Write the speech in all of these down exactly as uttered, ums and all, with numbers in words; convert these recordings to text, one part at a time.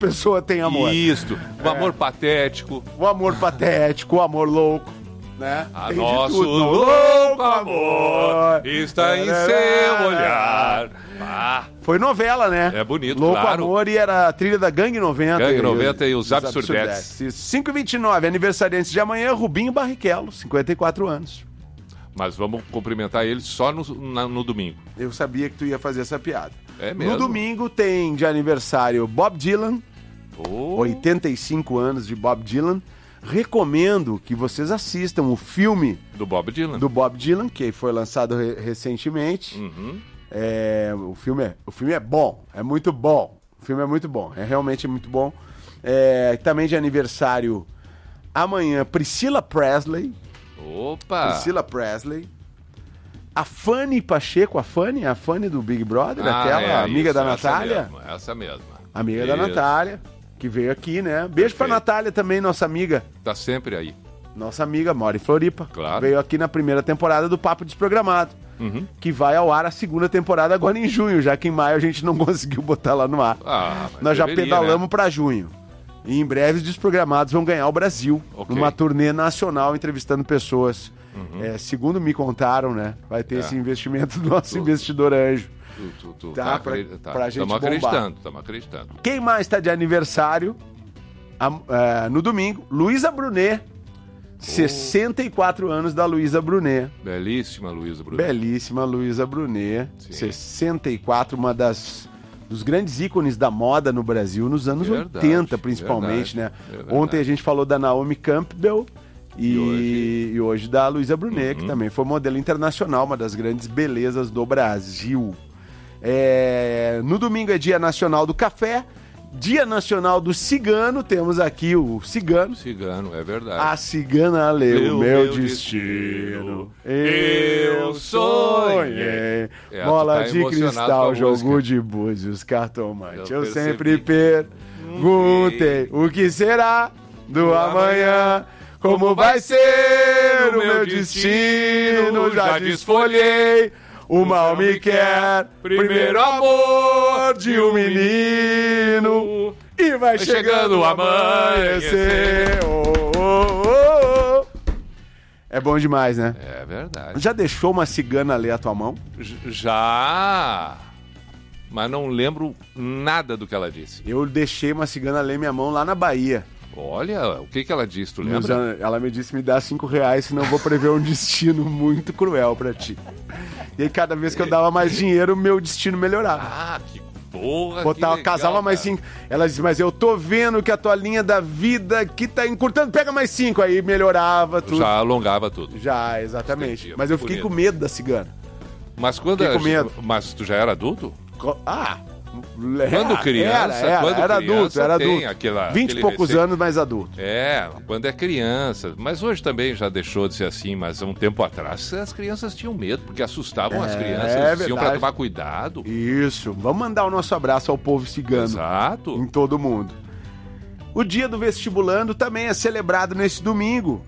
pessoa tem amor. Isso, o É. amor patético. O amor patético, o amor louco, né? A Tem de nosso tudo. louco amor está em seu olhar. Ah, Foi novela, né? É bonito, Louco claro. Amor, e era a trilha da Gangue noventa. Gangue noventa e os Absurdetes. Isso. cinco e vinte e nove, aniversariantes de amanhã, Rubinho Barrichello, cinquenta e quatro anos. mas vamos cumprimentar ele só no, na- no domingo. Eu sabia que tu ia fazer essa piada. É mesmo? No domingo tem de aniversário Bob Dylan, Oh, oitenta e cinco anos de Bob Dylan. Recomendo que vocês assistam o filme do Bob Dylan. do Bob Dylan, que foi lançado re- recentemente. Uhum. É, o, filme é, o filme é bom, é muito bom. O filme é muito bom, é realmente muito bom. É, também de aniversário amanhã, Priscila Presley. Opa! Priscila Presley. A Fanny Pacheco, a Fanny, a Fanny do Big Brother, Ah, aquela é, amiga isso, da essa Natália. mesma, essa mesma. Amiga da Isso. Natália, que veio aqui, né? Beijo pra Perfeito. Natália também, nossa amiga. Tá sempre aí. Nossa amiga, mora em Floripa. Claro. Veio aqui na primeira temporada do Papo Desprogramado. Uhum. Que vai ao ar a segunda temporada agora em junho, já que em maio a gente não conseguiu botar lá no ar. Ah, mas Nós já deveria, pedalamos né? pra junho. E em breve os Desprogramados vão ganhar o Brasil. Ok. Numa turnê nacional entrevistando pessoas. É, segundo me contaram, né? Vai ter É. esse investimento do nosso Tudo. investidor anjo. Tu, tu, tu, Tá, tá, pra- acre- tá. pra gente Tamo bombar. acreditando, estamos acreditando. Quem mais tá de aniversário? Am- é, no domingo, Luísa Brunet. sessenta e quatro anos da Luísa Brunet. Belíssima Luísa Brunet. Belíssima Luísa Brunet. Sim. sessenta e quatro, uma das dos grandes ícones da moda no Brasil nos anos Verdade, oitenta, principalmente, verdade, né? é verdade. Ontem a gente falou da Naomi Campbell e, E hoje? e hoje da Luísa Brunet, que Uhum. também foi modelo internacional, uma das grandes belezas do Brasil. É, no domingo é Dia Nacional do Café, Dia Nacional do Cigano, temos aqui o cigano. Cigano, é verdade. A cigana leu Leu meu meu destino, destino, eu eu sonhei. É, tu Bola tá de emocionado cristal, com a jogo música. de búzios, cartomante. Eu, Eu sempre percebi. perguntei o que será do amanhã. Como vai ser o meu destino? Já desfolhei. O mal me quer, primeiro amor de um menino. E vai chegando o amanhecer. Oh, oh, oh, oh. É bom demais, né? É verdade. Já deixou uma cigana ler a tua mão? J- Já. Mas não lembro nada do que ela disse. Eu deixei uma cigana ler minha mão lá na Bahia. Olha, o que, que ela disse, tu Meus lembra? an- Ela me disse, me dá cinco reais, senão eu vou prever um destino muito cruel pra ti. E aí, cada vez que eu dava mais dinheiro, o meu destino melhorava. Ah, que porra, Botava, que legal, casava mais cara. cinco. Ela disse, mas eu tô vendo que a tua linha da vida aqui tá encurtando, pega mais cinco. Aí melhorava tudo. Já alongava tudo. Já, exatamente. Entendi, Mas eu muito fiquei bonito. com medo da cigana. Mas quando... Fiquei a- com medo. Mas tu já era adulto? Co- Ah, Quando criança, era, era, quando era criança adulto, era tem adulto. aquela- Vinte e aquele poucos receio. anos, mas adulto. É, quando é criança. Mas hoje também já deixou de ser assim, mas há um tempo atrás as crianças tinham medo, porque assustavam as É, crianças, é diziam verdade. pra tomar cuidado. Isso. Vamos mandar o nosso abraço ao povo cigano. Exato. Em todo mundo. O dia do vestibulando também é celebrado nesse domingo.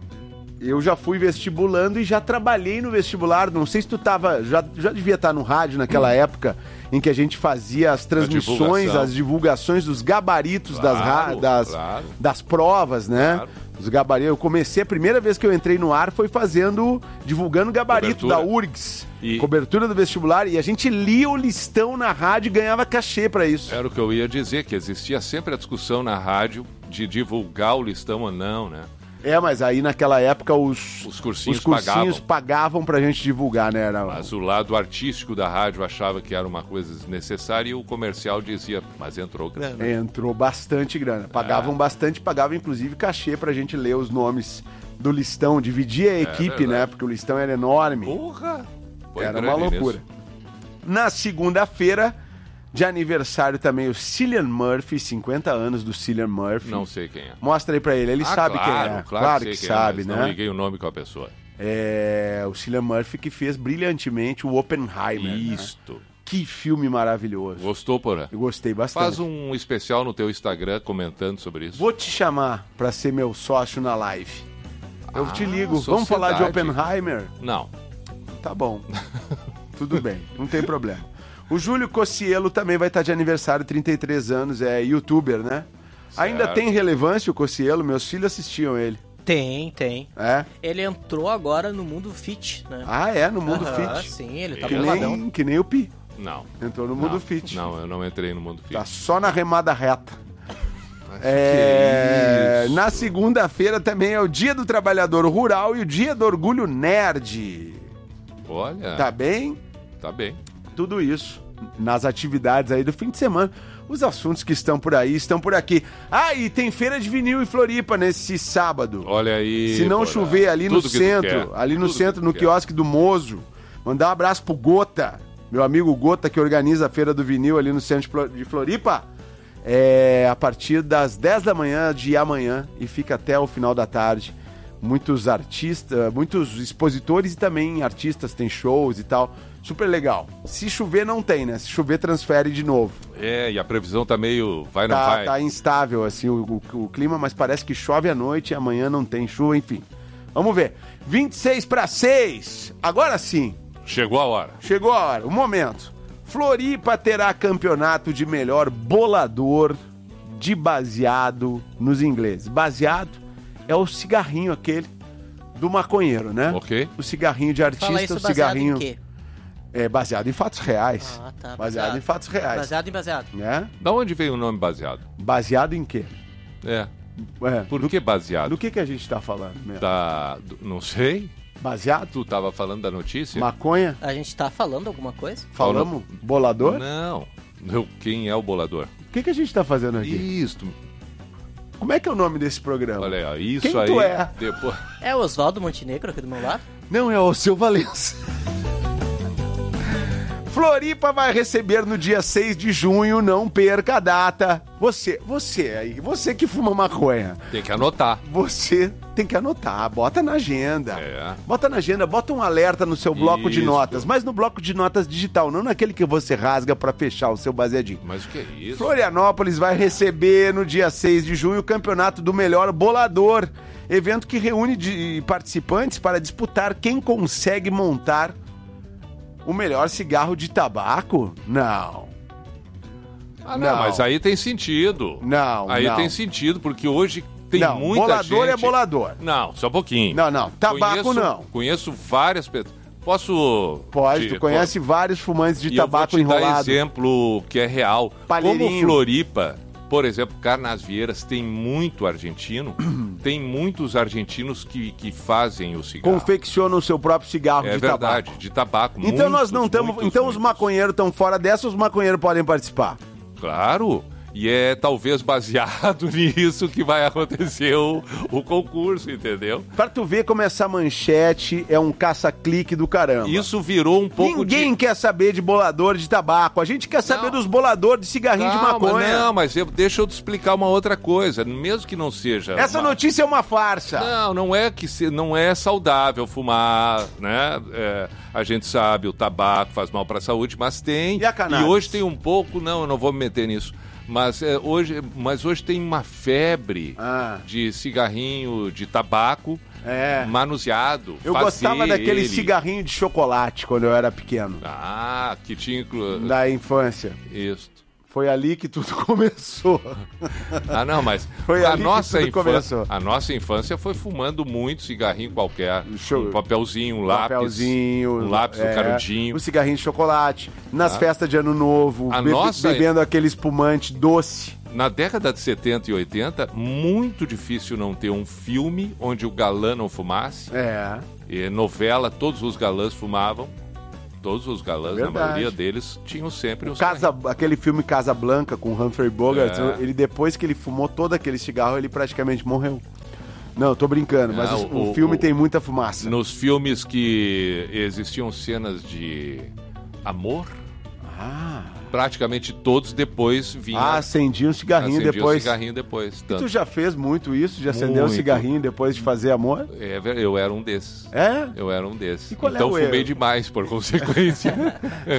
Eu já fui vestibulando e já trabalhei no vestibular. Não sei se tu tava. Já, já devia estar no rádio naquela época em que a gente fazia as transmissões, divulgação. as divulgações dos gabaritos das, ra- Claro, das, claro. das provas, né? Claro. Os gabaritos. Eu comecei, a primeira vez que eu entrei no ar foi fazendo, divulgando o gabarito Cobertura. da U R G S. E- Cobertura do vestibular. E a gente lia o listão na rádio e ganhava cachê pra isso. Era o que eu ia dizer, que existia sempre a discussão na rádio de divulgar o listão ou não, né? É, mas aí naquela época os, Os cursinhos os cursinhos pagavam. pagavam pra gente divulgar, né? Era, Mas o lado artístico da rádio achava que era uma coisa desnecessária e o comercial dizia, mas entrou grana. Entrou bastante grana. Pagavam É. bastante, pagavam inclusive cachê pra gente ler os nomes do listão. Dividia a equipe, né? verdade. Porque o listão era enorme. Porra! Foi Era grande uma loucura. nisso. Na segunda-feira, de aniversário também, o Cillian Murphy, cinquenta anos do Cillian Murphy. Não sei quem é. Mostra aí pra ele, ele Ah, sabe claro, quem é. Claro, que sei quem sabe, é, mas né? Não liguei o nome com a pessoa. É o Cillian Murphy que fez brilhantemente o Oppenheimer. né? Isto. Que filme maravilhoso. Gostou, Porã? Eu gostei bastante. Faz um especial no teu Instagram comentando sobre isso. Vou te chamar pra ser meu sócio na live. Eu Ah, te ligo. Vamos falar de sociedade. Oppenheimer? Não. Tá bom. Tudo bem, não tem problema. O Júlio Cossielo também vai estar de aniversário, trinta e três anos, é youtuber, né? Certo. Ainda tem relevância o Cossielo? Meus filhos assistiam ele. Tem, tem. É? Ele entrou agora no mundo fit, né? Ah, é? No mundo Aham, fit? Sim, ele tá Que boladão. nem, que nem o Pi. Não. Entrou no não, mundo fit. Não, eu não entrei no mundo fit. Tá só na remada reta. É, isso? Na segunda-feira também é o Dia do Trabalhador Rural e o Dia do Orgulho Nerd. Olha. Tá bem? Tá bem. Tudo isso nas atividades aí do fim de semana. Os assuntos que estão por aí estão por aqui. Ah, e tem feira de vinil em Floripa nesse sábado. Olha aí. Se não porra. chover ali Tudo no que tu centro, quer. ali no Tudo centro, que tu no quer. quiosque do Mozo. Mandar um abraço pro Gota, meu amigo Gota, que organiza a feira do vinil ali no centro de Floripa. É a partir das dez da manhã de amanhã e fica até o final da tarde. Muitos artistas, muitos expositores e também artistas tem shows e tal. Super legal. Se chover, não tem, né? Se chover, transfere de novo. É, e a previsão tá meio vai, não Tá, vai. tá instável, assim, o, o, o clima, mas parece que chove à noite e amanhã não tem chuva, enfim. Vamos ver. vinte e seis para seis. Agora sim. Chegou a hora. Chegou a hora, o momento. Floripa terá campeonato de melhor bolador de baseado nos ingleses. Baseado é o cigarrinho aquele do maconheiro, né? Ok. O cigarrinho de artista, Fala isso o baseado cigarrinho... em quê? É baseado em fatos reais. Ah, tá. Baseado em fatos reais. Baseado em baseado. Né? Da onde veio o nome baseado? Baseado em quê? É. É, Por do, que baseado? do que, que a gente tá falando mesmo? Da... do- Não sei. Baseado? Tu tava falando da notícia? Maconha? A gente tá falando alguma coisa? Falamos? Bolador? Não. Eu- Quem é o bolador? O que, que a gente tá fazendo aqui? Isso. Como é que é o nome desse programa? Olha aí, ó, isso Quem aí. tu é? Depois... É o Oswaldo Montenegro aqui do meu lado? Não, é o seu Valença. Floripa vai receber no dia seis de junho, não perca a data. Você, você aí, você que fuma maconha, Tem que anotar. você tem que anotar, bota na agenda. É. Bota na agenda, bota um alerta no seu bloco de Isso. notas, mas no bloco de notas digital, não naquele que você rasga pra fechar o seu baseadinho. Mas o que é isso? Florianópolis vai receber no dia seis de junho o campeonato do melhor bolador, evento que reúne de participantes para disputar quem consegue montar o melhor cigarro de tabaco? Não. Ah, não, Não. mas aí tem sentido. Não, Aí não. tem sentido, porque hoje tem Não, muita bolador gente... é bolador. Não, só um pouquinho. Não, não, tabaco Conheço- não. Conheço várias pessoas. Posso... Pode, te- tu conhece vários fumantes de E tabaco eu vou te dar enrolado. exemplo que é real. Palheirinho. Como Floripa, por exemplo, Carnasvieiras tem muito argentino, tem muitos argentinos que, que fazem o cigarro. Confecciona o seu próprio cigarro É de verdade, tabaco. de tabaco. Então nós Muitos, não estamos. muitos, Então os muitos. maconheiros estão fora dessa, os maconheiros podem participar. Claro. E é talvez baseado nisso que vai acontecer o, o concurso, entendeu? Pra tu ver como essa manchete é um caça-clique do caramba. Isso virou um pouco Ninguém de... quer saber de bolador de tabaco. A gente quer saber Não. dos boladores de cigarrinho de Calma, maconha. Não, mas eu, deixa eu te explicar uma outra coisa. Mesmo que não seja... Essa uma... notícia é uma farsa. Não, não é que se, não é saudável fumar, né? É, a gente sabe, o tabaco faz mal para a saúde, mas tem. E a cannabis? hoje tem um pouco, não, eu não vou me meter nisso. Mas, é, hoje, mas hoje tem uma febre Ah. de cigarrinho de tabaco É. manuseado. Eu fazer gostava daquele ele. cigarrinho de chocolate quando eu era pequeno. Ah, que tinha inclu... Da infância. Isso. Foi ali que tudo começou. Ah, não, mas Foi a ali que nossa tudo infância, começou. a nossa infância foi fumando muito cigarrinho qualquer, Show. um papelzinho, um lápis, Papelzinho. um lápis, é, um canudinho. Um cigarrinho de chocolate. Nas Ah. festas de ano novo. A bebe- nossa- Bebendo aquele espumante doce. Na década de setenta e oitenta, muito difícil não ter um filme onde o galã não fumasse. É. E cigarrinho, todos os galãs fumavam. Todos os galãs, Verdade. a maioria deles, tinham sempre os Casa, aquele filme Casa Blanca com Humphrey Bogart, É. ele depois que ele fumou todo aquele cigarro, ele praticamente morreu. Não, eu tô brincando, mas Não, o, o o- filme o- tem muita fumaça. Nos filmes que existiam cenas de amor, Ah, praticamente todos depois vinham... ah acendi um cigarrinho acendia depois. o cigarrinho depois. E Tanto. tu já fez muito isso, de acender um Muito. cigarrinho depois de fazer amor? É, ver- eu era um desses. É? Eu era um desses. E qual é então o fumei erro? demais, por consequência.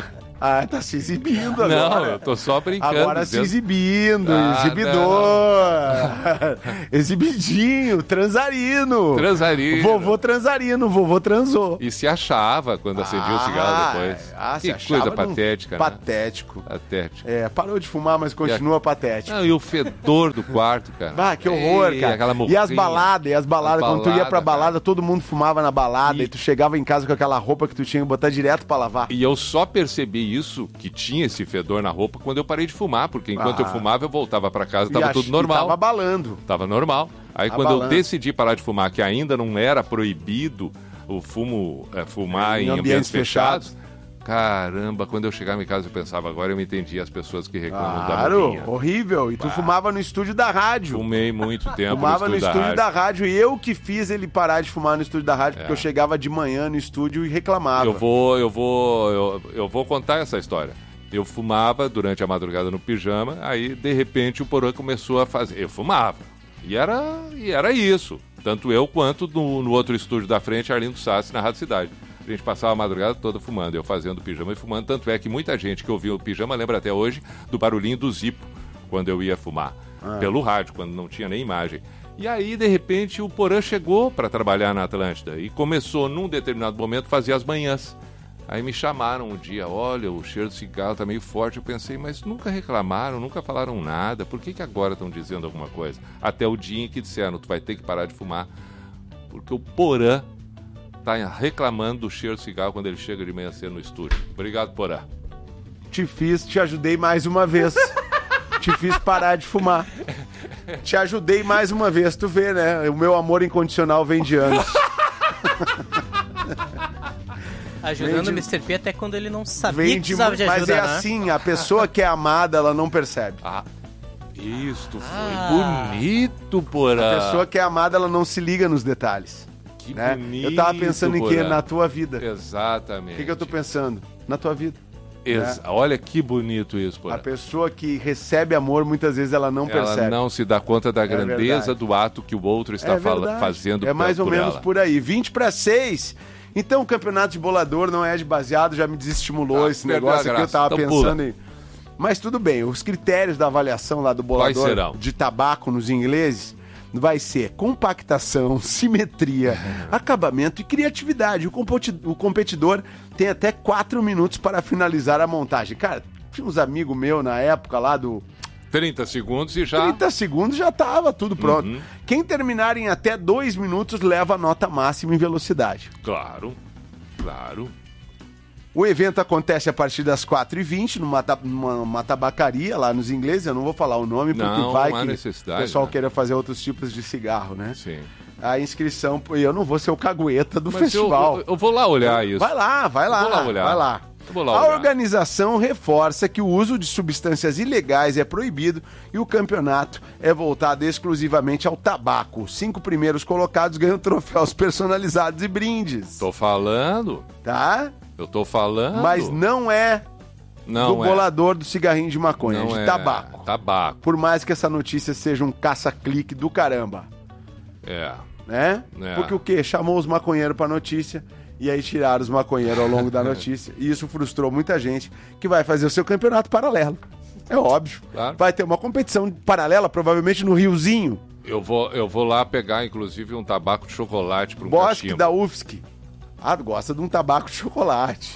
Ah, tá se exibindo Não, agora. eu tô só brincando. Agora dizendo... se exibindo, Ah, exibidor. Exibidinho, transarino. Transarino. Vovô transarino, vovô transou. E se achava quando acendia o cigarro depois. Ah, se que achava coisa num- patética, né? Patético. Patética. É, parou de fumar, mas continua patético. Não, e o fedor do quarto, cara. Ah, que horror, Ei, cara. aquela E as morrinha. baladas, e as baladas. As Quando tu ia pra balada, balada, todo mundo fumava na balada. E- E tu chegava em casa com aquela roupa que tu tinha que botar direto pra lavar. E eu só percebi isso, que tinha esse fedor na roupa, quando eu parei de fumar, porque enquanto Ah. eu fumava, eu voltava pra casa, E tava ach- tudo e normal. tava abalando. Tava normal. Aí quando Abalando. eu decidi parar de fumar, que ainda não era proibido o fumo, é, fumar Em em, ambientes ambientes fechados, caramba, quando eu chegava em casa eu pensava, agora eu me entendi as pessoas que reclamam da Claro, morrinha. horrível. E tu Bah. fumava no estúdio da rádio. Fumei muito tempo Fumava no no estúdio, estúdio da da rádio. rádio e eu que fiz ele parar de fumar no estúdio da rádio, porque É. eu chegava de manhã no estúdio e reclamava. Eu vou, eu vou, eu, eu vou contar essa história. Eu fumava durante a madrugada no pijama, aí de repente o Porã começou a fazer. Eu fumava. E era, e era isso. Tanto eu quanto no, no outro estúdio da frente, Arlindo Sassi, na Rádio Cidade. A gente passava a madrugada toda fumando, eu fazendo pijama e fumando. Tanto é que muita gente que ouvia o pijama lembra até hoje do barulhinho do Zipo, quando eu ia fumar. Ah. Pelo rádio, quando não tinha nem imagem. E aí, de repente, o Porã chegou para trabalhar na Atlântida e começou, num determinado momento, a fazer as manhãs. Aí me chamaram um dia, olha, o cheiro de cigarro tá meio forte. Eu pensei, mas nunca reclamaram, nunca falaram nada. Por que que agora estão dizendo alguma coisa? Até o dia em que disseram, tu vai ter que parar de fumar. Porque o Porã tá reclamando do cheiro de cigarro quando ele chega de manhã cedo no estúdio. Obrigado, Porã. Te fiz, te ajudei mais uma vez. Te fiz parar de fumar. Te ajudei mais uma vez, tu vê, né? O meu amor incondicional vem de anos. Ajudando Vem de- o mister P até quando ele não sabia Vem que de precisava de Mas ajuda, é né? assim, a pessoa que é amada, ela não percebe. Ah, isto foi Ah. bonito, Porã. A pessoa que é amada, ela não se liga nos detalhes. Que Né? bonito, Eu tava pensando em quê? Porã. Na tua vida. O Exatamente. que, que eu tô pensando? Na tua vida. Ex- Olha que bonito isso, Porã. A pessoa que recebe amor, muitas vezes ela não Ela percebe. não se dá conta da grandeza verdade. do ato que o outro está É fala- verdade. fazendo É mais ou por menos ela. por aí. vinte para seis. Então o campeonato de bolador não é de baseado, já me desestimulou Ah, esse perdeu negócio a aqui, eu graça. tava Então pensando pula. em... Mas tudo bem, os critérios da avaliação lá do Quais bolador serão? de tabaco nos ingleses vai ser compactação, simetria, acabamento e criatividade. O, compoti- o competidor tem até quatro minutos para finalizar a montagem. Cara, tinha uns amigos meus na época lá do... trinta segundos e já... trinta segundos já tava tudo pronto. Uhum. Quem terminar em até dois minutos leva a nota máxima em velocidade. Claro, claro. O evento acontece a partir das quatro e vinte numa, ta- numa, numa tabacaria lá nos ingleses. Eu não vou falar o nome porque Não, vai não há que necessidade, o pessoal né? queira fazer outros tipos de cigarro, né? Sim. A inscrição, pô, eu não vou ser o cagueta do Mas eu, festival. eu, eu vou lá olhar isso. Vai lá, vai lá, vou lá olhar. vai lá. Eu vou lá A olhar. organização reforça que o uso de substâncias ilegais é proibido e o campeonato é voltado exclusivamente ao tabaco. Os cinco primeiros colocados ganham troféus personalizados e brindes, Tô falando, tá? eu tô falando. Mas não é não do é. bolador do cigarrinho de maconha, Não é de é. tabaco. Tabaco, Por mais que essa notícia seja um caça-clique do caramba, é. né? É. Porque o quê? Chamou os maconheiros pra notícia e aí tiraram os maconheiros ao longo da notícia. E isso frustrou muita gente que vai fazer o seu campeonato paralelo. É óbvio. Claro. Vai ter uma competição paralela, provavelmente no Riozinho. Eu vou, eu vou lá pegar, inclusive, um tabaco de chocolate para um Bosque cachimbo. da U F S C. Ah, gosta de um tabaco de chocolate.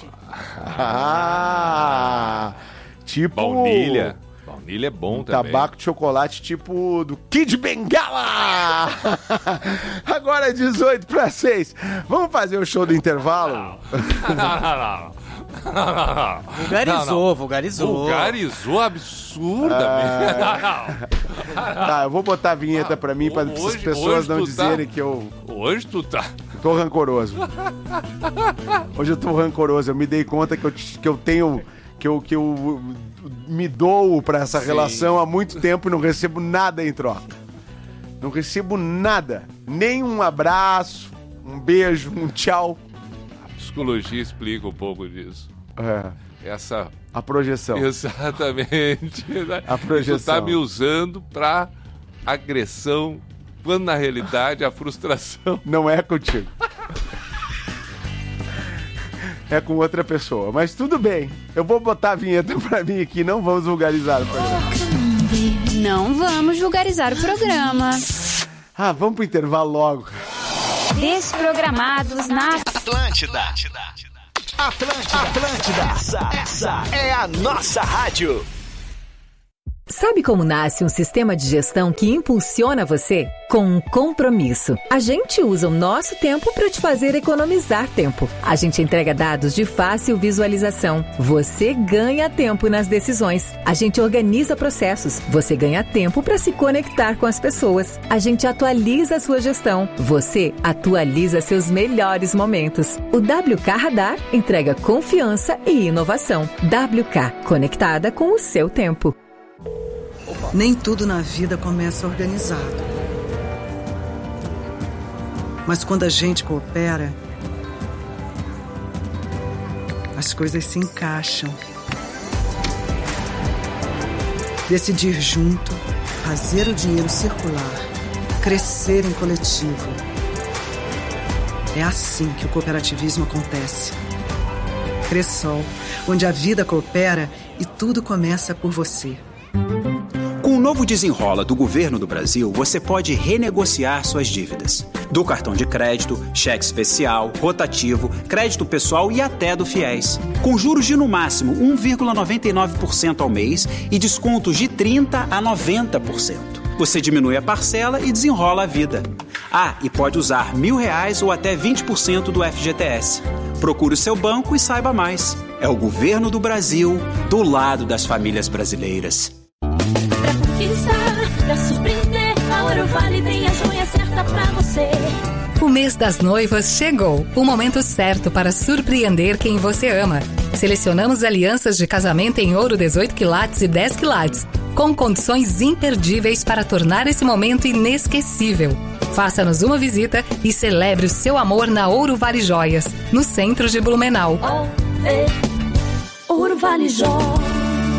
Ah! Tipo... Baunilha. Baunilha é bom Um também. tabaco de chocolate tipo do Kid Bengala! Agora é dezoito para seis. Vamos fazer o show do intervalo? Não, não, não. Não, não, não. Vulgarizou, Não, não. vulgarizou. Vulgarizou absurdamente. Tá, eu vou botar a vinheta pra mim, pra Hoje- as pessoas hoje não tu dizerem tá- que eu Hoje tu tá... tô rancoroso. Hoje eu tô rancoroso. Eu me dei conta que eu, que eu tenho... Que eu, que eu me dou pra essa Sim. relação há muito tempo e não recebo nada em troca. Não recebo nada. Nem um abraço, um beijo, um tchau. A psicologia explica um pouco disso. É, Essa... a projeção. Exatamente. A projeção. Tu tá me usando pra agressão, quando na realidade a frustração... Não é contigo. é com outra pessoa. Mas tudo bem, eu vou botar a vinheta pra mim aqui, não vamos vulgarizar o programa. Não vamos vulgarizar o programa. Ah, vamos pro intervalo logo. Desprogramados na Atlântida. Atlântida. Atlântida. Essa, essa é a nossa rádio. Sabe como nasce um sistema de gestão que impulsiona você? Com um compromisso. A gente usa o nosso tempo para te fazer economizar tempo. A gente entrega dados de fácil visualização. Você ganha tempo nas decisões. A gente organiza processos. Você ganha tempo para se conectar com as pessoas. A gente atualiza a sua gestão. Você atualiza seus melhores momentos. O W K Radar entrega confiança e inovação. W K, conectada com o seu tempo. Nem tudo na vida começa organizado. Mas quando a gente coopera, as coisas se encaixam. Decidir junto, fazer o dinheiro circular, crescer em coletivo. É assim que o cooperativismo acontece. Cressol, onde a vida coopera e tudo começa por você. Com o novo Desenrola do Governo do Brasil, você pode renegociar suas dívidas. Do cartão de crédito, cheque especial, rotativo, crédito pessoal e até do FIES. Com juros de no máximo um vírgula noventa e nove por cento ao mês e descontos de trinta por cento a noventa por cento. Você diminui a parcela e desenrola a vida. Ah, e pode usar mil reais ou até vinte por cento do F G T S. Procure o seu banco e saiba mais. É o Governo do Brasil, do lado das famílias brasileiras. Pra conquistar, pra surpreender, a Ouro Vale tem a joia certa pra você. O mês das noivas chegou, o momento certo para surpreender quem você ama. Selecionamos alianças de casamento em ouro dezoito quilates e dez quilates, com condições imperdíveis para tornar esse momento inesquecível. Faça-nos uma visita e celebre o seu amor na Ouro Vale Joias, no centro de Blumenau. Oh, é. Ouro Vale Joias.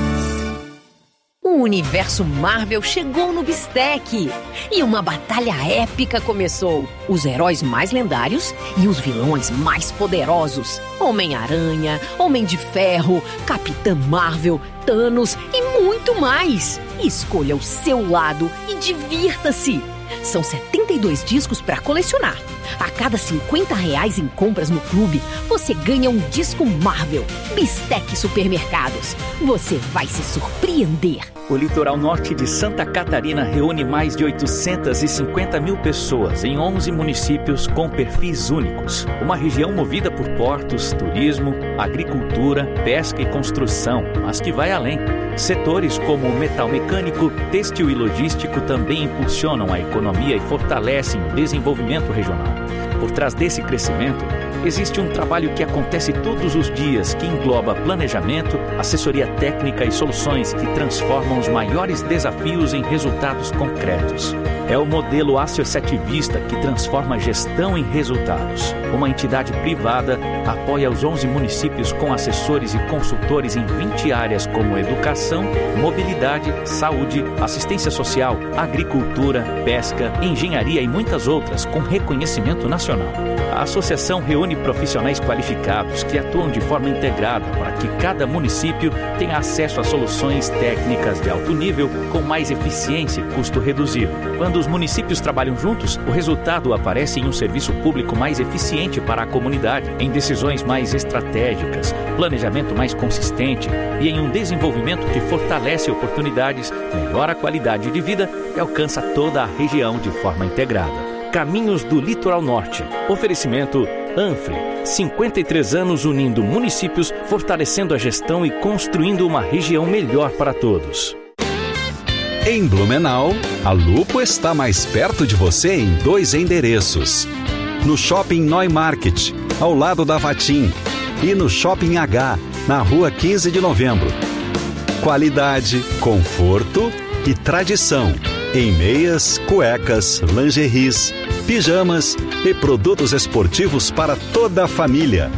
O universo Marvel chegou no Bistec e uma batalha épica começou. Os heróis mais lendários e os vilões mais poderosos. Homem-Aranha, Homem de Ferro, Capitã Marvel, Thanos e muito mais. Escolha o seu lado e divirta-se. São setenta e dois discos para colecionar. A cada cinquenta reais em compras no clube, você ganha um disco Marvel. Bistec Supermercados. Você vai se surpreender. O litoral norte de Santa Catarina reúne mais de oitocentas e cinquenta mil pessoas em onze municípios com perfis únicos. Uma região movida por portos, turismo, agricultura, pesca e construção, mas que vai além. Setores como metal mecânico, têxtil e logístico também impulsionam a economia e fortalecem o desenvolvimento regional. Por trás desse crescimento, existe um trabalho que acontece todos os dias, que engloba planejamento, assessoria técnica e soluções que transformam os maiores desafios em resultados concretos. É o modelo associativista que transforma a gestão em resultados. Uma entidade privada apoia os onze municípios com assessores e consultores em vinte áreas como educação, mobilidade, saúde, assistência social, agricultura, pesca, engenharia e muitas outras com reconhecimento nacional. A associação reúne profissionais qualificados que atuam de forma integrada para que cada município tenha acesso a soluções técnicas de alto nível com mais eficiência e custo reduzido. Quando os municípios trabalham juntos, o resultado aparece em um serviço público mais eficiente para a comunidade, em decisões mais estratégicas, planejamento mais consistente e em um desenvolvimento que fortalece oportunidades, melhora a qualidade de vida e alcança toda a região de forma integrada. Caminhos do Litoral Norte. Oferecimento Anfre. cinquenta e três anos unindo municípios, fortalecendo a gestão e construindo uma região melhor para todos. Em Blumenau, a Lupo está mais perto de você em dois endereços. No Shopping Neumarkt, ao lado da Vatim, e no Shopping H, na rua quinze de novembro. Qualidade, conforto e tradição em meias, cuecas, lingeries, pijamas e produtos esportivos para toda a família.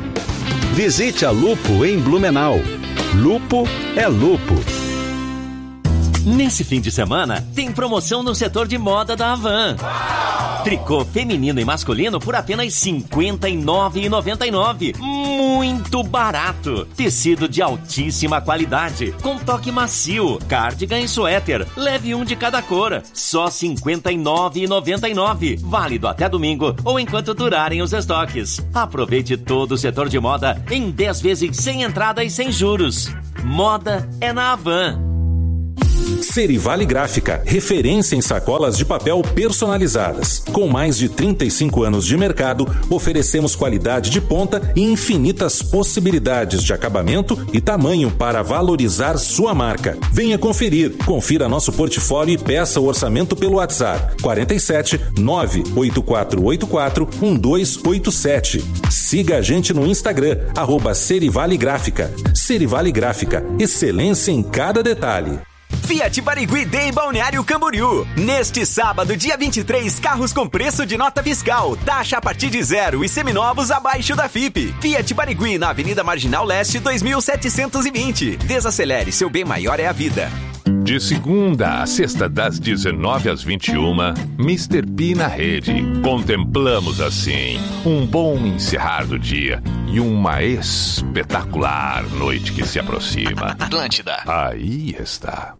Visite a Lupo em Blumenau. Lupo é Lupo. Nesse fim de semana, tem promoção no setor de moda da Havan. Tricô feminino e masculino por apenas cinquenta e nove reais e noventa e nove centavos. Muito barato. Tecido de altíssima qualidade, com toque macio, cardigan e suéter. Leve um de cada cor. Só cinquenta e nove reais e noventa e nove centavos. Válido até domingo ou enquanto durarem os estoques. Aproveite todo o setor de moda em dez vezes sem entrada e sem juros. Moda é na Havan. Serivale Gráfica, referência em sacolas de papel personalizadas. Com mais de trinta e cinco anos de mercado, oferecemos qualidade de ponta e infinitas possibilidades de acabamento e tamanho para valorizar sua marca. Venha conferir, confira nosso portfólio e peça o orçamento pelo WhatsApp quarenta e sete, nove oito quatro oito quatro, um dois oito sete. Siga a gente no Instagram, arroba Serivale Gráfica. Serivale Gráfica, excelência em cada detalhe. Fiat Barigui Day Balneário Camboriú. Neste sábado, dia vinte e três, carros com preço de nota fiscal, taxa a partir de zero e seminovos abaixo da F I P. Fiat Barigui na Avenida Marginal Leste dois mil setecentos e vinte. Desacelere, seu bem maior é a vida. De segunda a sexta, das dezenove às vinte e uma, mister P na rede. Contemplamos assim um bom encerrar do dia e uma espetacular noite que se aproxima. Atlântida. Aí está.